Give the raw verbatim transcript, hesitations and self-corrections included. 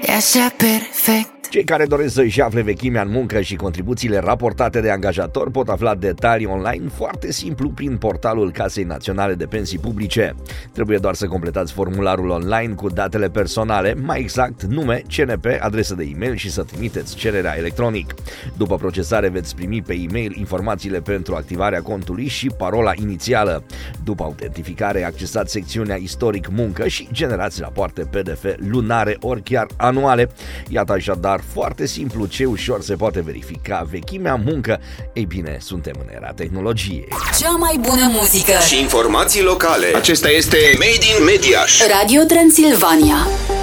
Așa perfect. Cei care doresc să-și afle vechimea în muncă și contribuțiile raportate de angajator pot afla detalii online foarte simplu prin portalul Casei Naționale de Pensii Publice. Trebuie doar să completați formularul online cu datele personale, mai exact nume, C N P, adresă de e-mail și să trimiteți cererea electronic. După procesare veți primi pe e-mail informațiile pentru activarea contului și parola inițială. După autentificare, accesați secțiunea Istoric Muncă și generați rapoarte P D F lunare ori chiar anuale. Iată așadar foarte simplu ce ușor se poate verifica vechimea în muncă. Ei bine, suntem în era tehnologiei. Cea mai bună muzică și informații locale. Acesta este Made in Mediaș. Radio Transilvania.